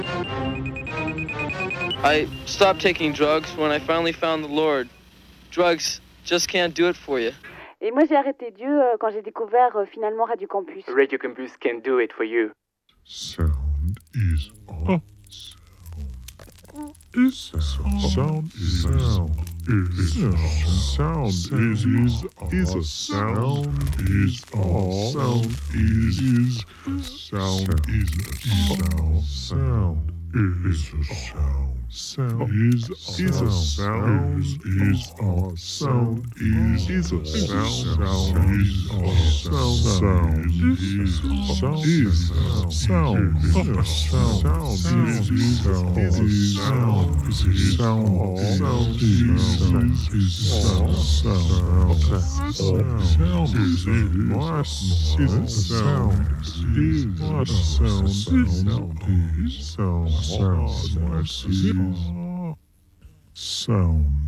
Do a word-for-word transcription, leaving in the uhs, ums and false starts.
I stopped taking drugs when I finally found the Lord. Drugs just can't do it for you. Et moi j'ai arrêté Dieu euh, quand j'ai découvert euh, finalement Radio Campus. Radio Campus can do it for you. Sound is on. Is sound is sound is sound is is is a sound is all sound is is sound is a sound sound is a sound sound is is a sound is a sound is is a sound sound is a sound sound is sound is sound sound is a sound sound is is sound is a sound sound is sound sound sound is my is a sound is my sound is sound sound sound sound